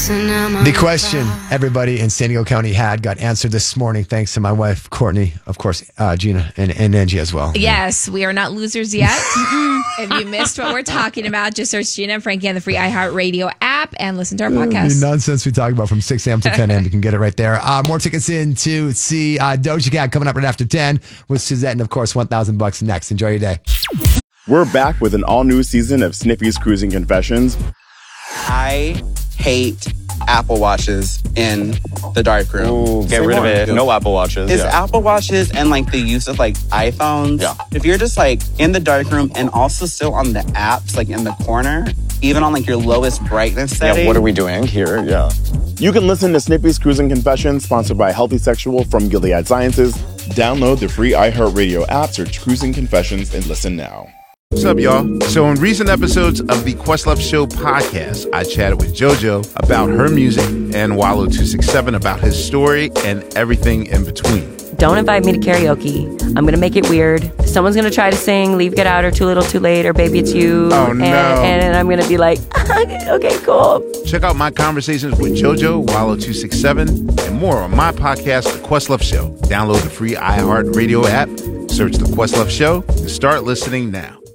The question everybody in San Diego County had got answered this morning thanks to my wife, Courtney, of course, Gina, and Angie as well. Yes, we are not losers yet. If you missed what we're talking about, just search Gina and Frankie on the free iHeartRadio app and listen to our podcast. The nonsense we talk about from 6 a.m. to 10 a.m. You can get it right there. More tickets in to see Doja Cat coming up right after 10 with Suzette, and of course, $1,000 next. Enjoy your day. We're back with an all-new season of Sniffy's Cruising Confessions. I hate Apple Watches in the darkroom. Ooh, get rid of it. No Apple Watches. It's Apple Watches and like the use of like iPhones. Yeah. If you're just like in the darkroom and also still on the apps, like in the corner, even on like your lowest brightness setting. Yeah, what are we doing here? Yeah. You can listen to Snippy's Cruising Confessions, sponsored by Healthy Sexual from Gilead Sciences. Download the free iHeartRadio app, search Cruising Confessions, and listen now. What's up, y'all? So in recent episodes of the Questlove Show podcast, I chatted with JoJo about her music and Wallow267 about his story and everything in between. Don't invite me to karaoke. I'm going to make it weird. Someone's going to try to sing Leave, Get Out, or Too Little, Too Late, or Baby It's You. Oh, no. And I'm going to be like, okay, cool. Check out my conversations with JoJo, Wallow267, and more on my podcast, The Questlove Show. Download the free iHeartRadio app, search The Questlove Show, and start listening now.